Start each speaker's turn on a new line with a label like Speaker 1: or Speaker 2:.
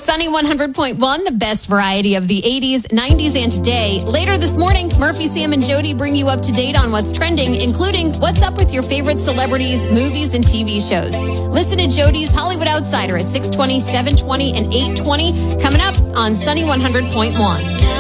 Speaker 1: Sunny 100.1, the best variety of the 80s, 90s, and today. Later this morning, Murphy, Sam, and Jody bring you up to date on what's trending, including what's up with your favorite celebrities, movies, and TV shows. Listen to Jody's Hollywood Outsider at 6:20, 7:20, and 8:20 coming up on Sunny 100.1.